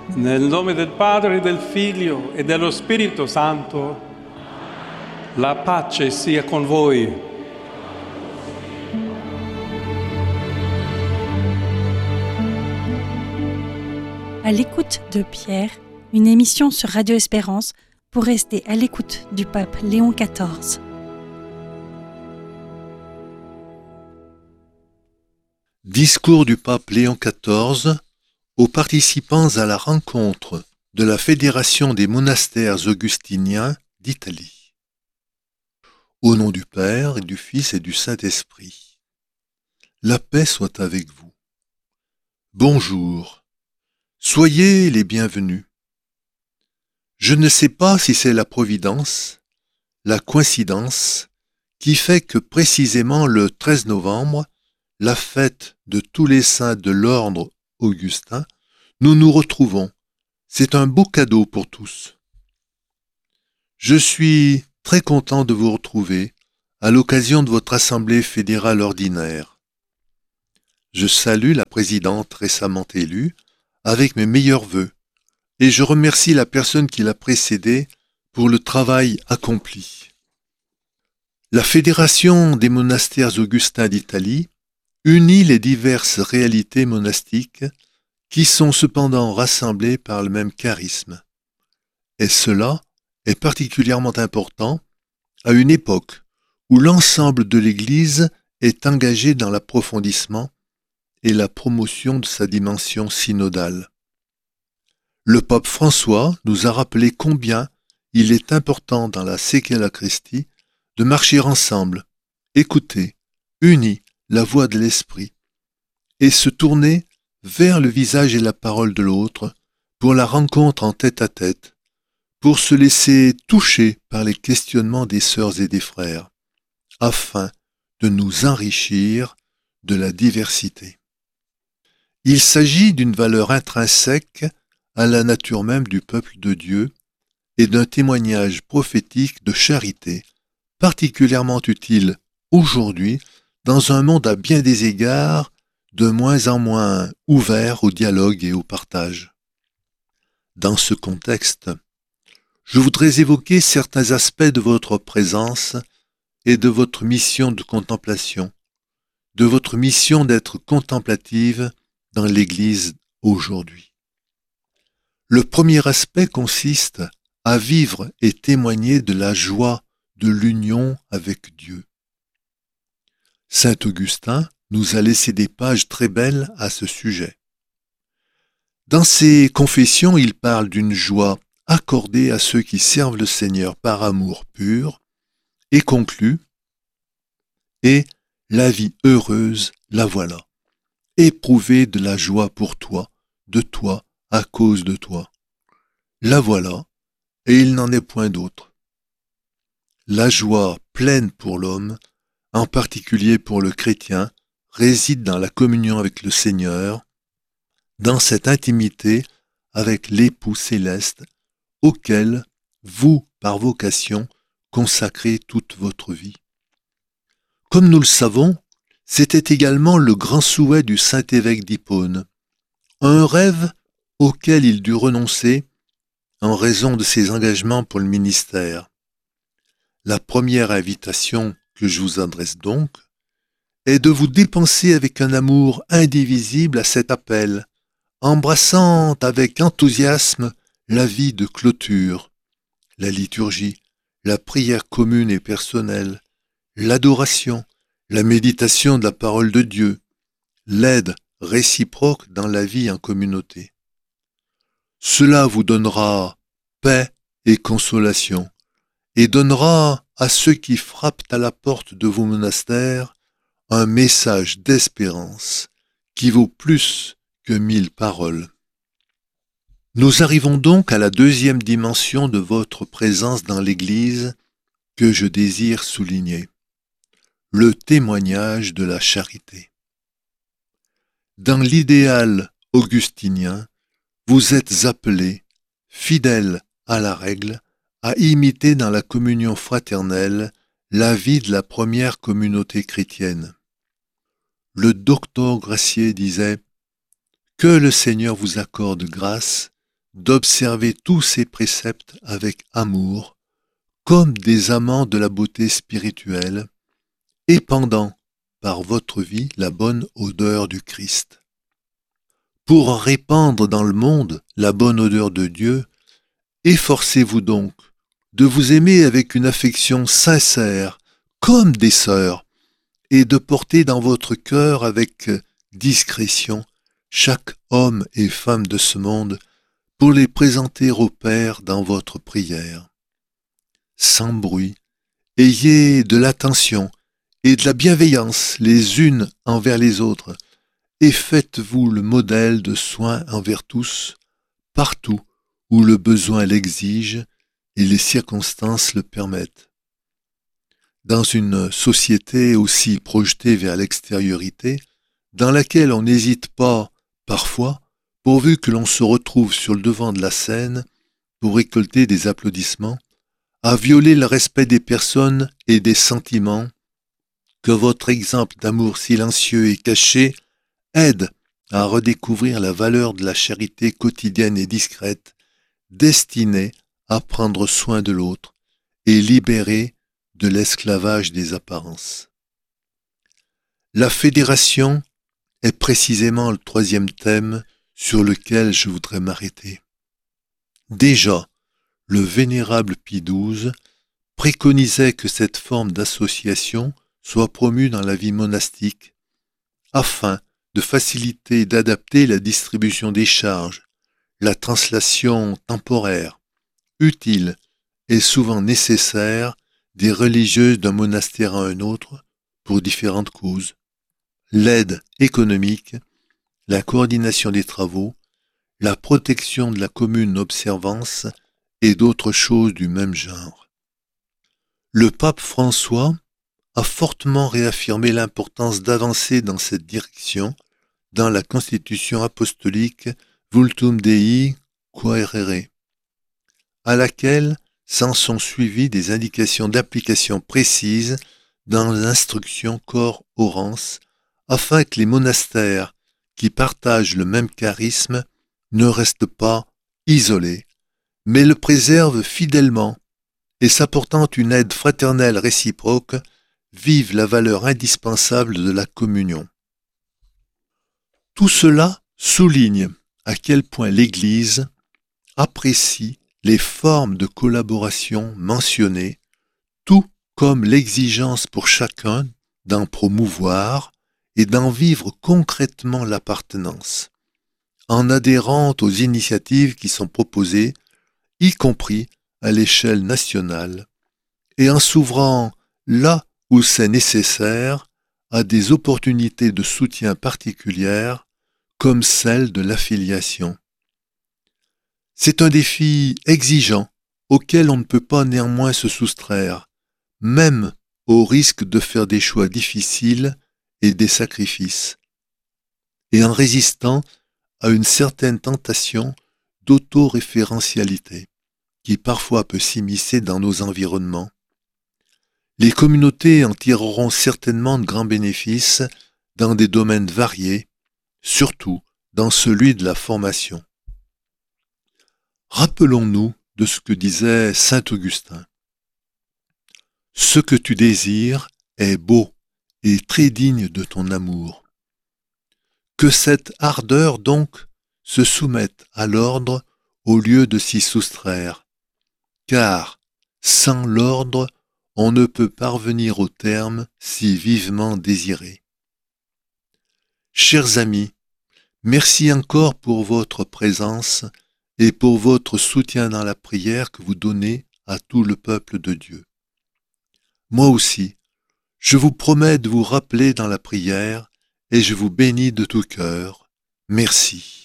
Nel nome del Padre, del Figlio e dello Spirito Santo, la pace sia con voi. À l'écoute de Pierre, une émission sur Radio Espérance pour rester à l'écoute du pape Léon XIV. Discours du pape Léon XIV aux participants à la rencontre de la Fédération des monastères augustiniens d'Italie. Au nom du Père et du Fils et du Saint-Esprit, la paix soit avec vous. Bonjour, soyez les bienvenus. Je ne sais pas si c'est la providence, la coïncidence, qui fait que précisément le 13 novembre, la fête de tous les saints de l'ordre Augustin, nous nous retrouvons. C'est un beau cadeau pour tous. Je suis très content de vous retrouver à l'occasion de votre assemblée fédérale ordinaire. Je salue la présidente récemment élue avec mes meilleurs vœux et je remercie la personne qui l'a précédée pour le travail accompli. La Fédération des monastères augustins d'Italie unit les diverses réalités monastiques qui sont cependant rassemblées par le même charisme. Et cela est particulièrement important à une époque où l'ensemble de l'Église est engagé dans l'approfondissement et la promotion de sa dimension synodale. Le pape François nous a rappelé combien il est important dans la Séquela Christi de marcher ensemble, écouter, unis, la voix de l'Esprit, et se tourner vers le visage et la parole de l'autre pour la rencontre en tête-à-tête, pour se laisser toucher par les questionnements des sœurs et des frères, afin de nous enrichir de la diversité. Il s'agit d'une valeur intrinsèque à la nature même du peuple de Dieu et d'un témoignage prophétique de charité, particulièrement utile aujourd'hui dans un monde à bien des égards de moins en moins ouvert au dialogue et au partage. Dans ce contexte, je voudrais évoquer certains aspects de votre présence et de votre mission de contemplation, de votre mission d'être contemplative dans l'Église aujourd'hui. Le premier aspect consiste à vivre et témoigner de la joie de l'union avec Dieu. Saint Augustin nous a laissé des pages très belles à ce sujet. Dans ses confessions, il parle d'une joie accordée à ceux qui servent le Seigneur par amour pur et conclut « Et la vie heureuse, la voilà, éprouver de la joie pour toi, de toi, à cause de toi. La voilà, et il n'en est point d'autre. » La joie pleine pour l'homme, en particulier pour le chrétien, réside dans la communion avec le Seigneur, dans cette intimité avec l'époux céleste auquel vous, par vocation, consacrez toute votre vie. Comme nous le savons, c'était également le grand souhait du Saint-Évêque d'Hippone, un rêve auquel il dut renoncer en raison de ses engagements pour le ministère. La première invitation que je vous adresse donc est de vous dépenser avec un amour indivisible à cet appel, embrassant avec enthousiasme la vie de clôture, la liturgie, la prière commune et personnelle, l'adoration, la méditation de la parole de Dieu, l'aide réciproque dans la vie en communauté. Cela vous donnera paix et consolation, et donnera à ceux qui frappent à la porte de vos monastères un message d'espérance qui vaut plus que 1000 paroles. Nous arrivons donc à la deuxième dimension de votre présence dans l'Église que je désire souligner, le témoignage de la charité. Dans l'idéal augustinien, vous êtes appelés, fidèles à la règle, à imiter dans la communion fraternelle la vie de la première communauté chrétienne. Le docteur Gracier disait « Que le Seigneur vous accorde grâce d'observer tous ces préceptes avec amour, comme des amants de la beauté spirituelle, épandant par votre vie la bonne odeur du Christ. Pour répandre dans le monde la bonne odeur de Dieu, efforcez-vous donc de vous aimer avec une affection sincère, comme des sœurs, et de porter dans votre cœur avec discrétion chaque homme et femme de ce monde pour les présenter au Père dans votre prière. Sans bruit, ayez de l'attention et de la bienveillance les unes envers les autres, et faites-vous le modèle de soins envers tous, partout où le besoin l'exige et les circonstances le permettent. Dans une société aussi projetée vers l'extériorité, dans laquelle on n'hésite pas, parfois, pourvu que l'on se retrouve sur le devant de la scène pour récolter des applaudissements, à violer le respect des personnes et des sentiments, que votre exemple d'amour silencieux et caché aide à redécouvrir la valeur de la charité quotidienne et discrète, destinée à prendre soin de l'autre et libérer de l'esclavage des apparences. La fédération est précisément le troisième thème sur lequel je voudrais m'arrêter. Déjà, le vénérable Pie XII préconisait que cette forme d'association soit promue dans la vie monastique afin de faciliter et d'adapter la distribution des charges, la translation temporaire, utile et souvent nécessaire des religieuses d'un monastère à un autre pour différentes causes, l'aide économique, la coordination des travaux, la protection de la commune observance et d'autres choses du même genre. Le pape François a fortement réaffirmé l'importance d'avancer dans cette direction dans la constitution apostolique Vultum Dei Quaerere, à laquelle s'en sont suivies des indications d'application précises dans l'instruction Cor Orans, afin que les monastères qui partagent le même charisme ne restent pas isolés, mais le préservent fidèlement et s'apportant une aide fraternelle réciproque, vivent la valeur indispensable de la communion. Tout cela souligne à quel point l'Église apprécie les formes de collaboration mentionnées, tout comme l'exigence pour chacun d'en promouvoir et d'en vivre concrètement l'appartenance, en adhérant aux initiatives qui sont proposées, y compris à l'échelle nationale, et en s'ouvrant là où c'est nécessaire à des opportunités de soutien particulières comme celle de l'affiliation. C'est un défi exigeant auquel on ne peut pas néanmoins se soustraire, même au risque de faire des choix difficiles et des sacrifices, et en résistant à une certaine tentation d'autoréférentialité qui parfois peut s'immiscer dans nos environnements. Les communautés en tireront certainement de grands bénéfices dans des domaines variés, surtout dans celui de la formation. Rappelons-nous de ce que disait saint Augustin. « Ce que tu désires est beau et très digne de ton amour. Que cette ardeur donc se soumette à l'ordre au lieu de s'y soustraire, car sans l'ordre, on ne peut parvenir au terme si vivement désiré. » Chers amis, merci encore pour votre présence et pour votre soutien dans la prière que vous donnez à tout le peuple de Dieu. Moi aussi, je vous promets de vous rappeler dans la prière et je vous bénis de tout cœur. Merci.